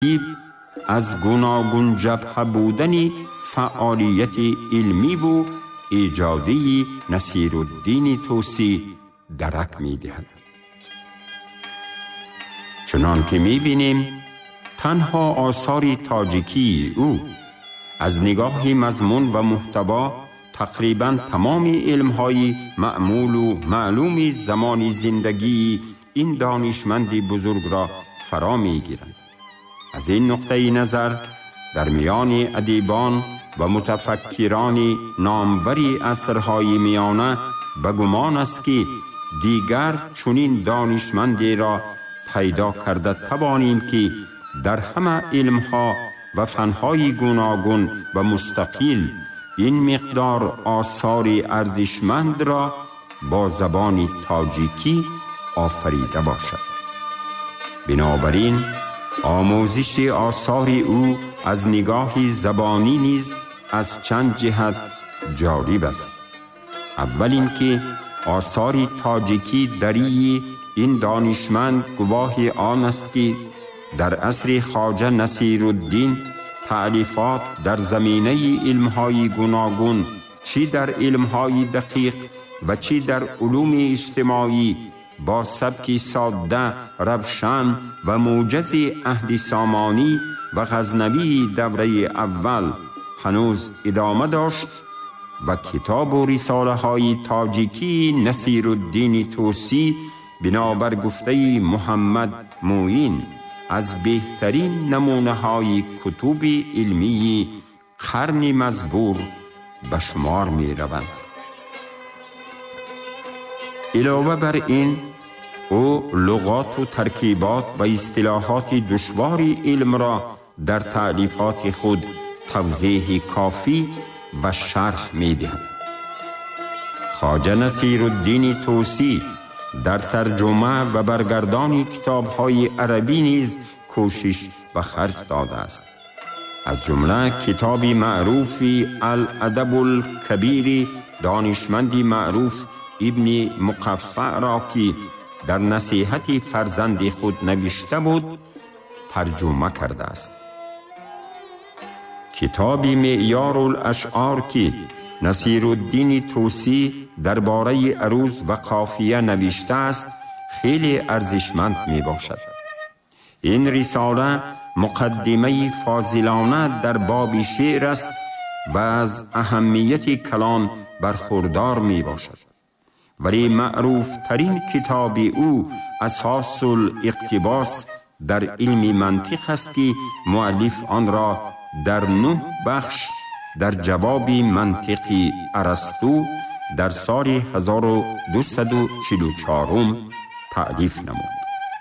از گوناگون جبهه بودن فعالیت علمی و ایجادی نصیرالدین طوسی درک می دهد. چنان که می بینیم تنها آثار تاجیکی او از نگاه مضمون و محتوا تقریباً تمام علمهای معمول و معلوم زمان زندگی این دانشمند بزرگ را فرا می گیرند. از این نقطه نظر در میان ادیبان و متفکران ناموری عصرهای میانه به گمان است که دیگر چنین دانشمندی را پیدا کرده توانیم که در همه علمها و فنهای گوناگون و مستقل این مقدار آثار ارزشمند را با زبان تاجیکی آفریده باشد. بنابراین آموزش آثار او از نگاه زبانی نیز از چند جهت جالب است. اول اینکه آثار تاجیکی دری این دانشمند گواه آن است که در عصر خواجه نصیرالدین تألیفات در زمینه علمهای گوناگون، چی در علمهای دقیق و چی در علوم اجتماعی، با سبکی ساده، روشن و موجز عهد سامانی و غزنوی دوره اول هنوز ادامه داشت و کتاب و رساله های تاجیکی نصیرالدین طوسی بنابر گفته محمد موین از بهترین نمونه های کتب علمی قرن مزبور به شمار می روند. علاوه بر این او لغات و ترکیبات و اصطلاحات دشوار علم را در تألیفات خود توضیح کافی و شرح می دهد. خواجه نصیرالدین طوسی در ترجمه و برگردان کتاب‌های عربی نیز کوشش به خرج داده است. از جمله کتاب معروف الادب الکبیر دانشمندی معروف ابن مقفع را که در نصیحت فرزند خود نوشته بود ترجمه کرده است. کتاب معیار الاشعار که نصیرالدین طوسی درباره عروض و قافیه نوشته است خیلی ارزشمند می باشد. این رساله مقدمه فاضلانه در باب شعر است و از اهمیت کلام برخوردار می باشد. ولی معروف ترین کتاب او اساس الاقتباس در علم منطق است که مؤلف آن را در 9 بخش در جواب منطقی ارسطو در سال 1244 تألیف نمود.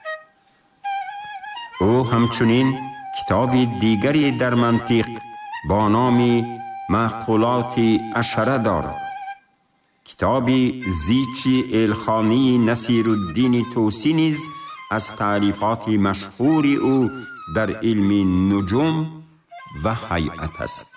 او همچنین کتاب دیگری در منطق با نام معقولات عشره دارد. کتاب زیچ الخانی نصیرالدین طوسی نیز از تألیفات مشهور او در علم نجوم و هیئت است.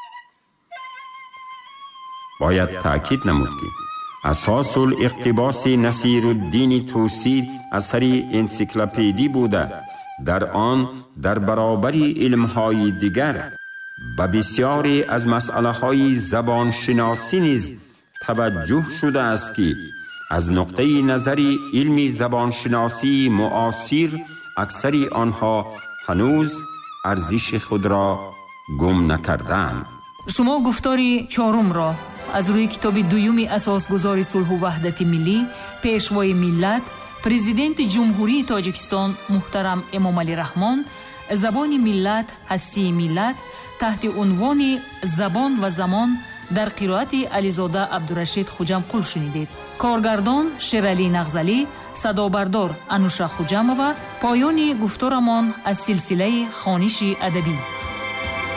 باید تأکید نمود که اساس الاقتباس نصیرالدین طوسی اثری انسیکلوپدی بوده، در آن در برابر علمهای دیگر به بسیاری از مسئله های زبان شناسی نیز توجه شده است که از نقطه نظر علم زبان شناسی معاصر اکثر آنها هنوز ارزش خود را گم نکردند. شما گفتاری 4 را از روی کتاب دوم اساسگذار صلح و وحدت ملی، پیشوای ملت، پرزیدنت جمهوری تاجیکستان محترم امامعلی رحمان، زبان ملت، هستی ملت، تحت عنوان زبان و زمان در قرائت علیزاده عبدالرشید خوجمقل شنیدید. کارگردان شیرعلی نغزلی، صدابردار انوشا خوجمова. پایان گفتارمان از سلسله خوانش ادبی.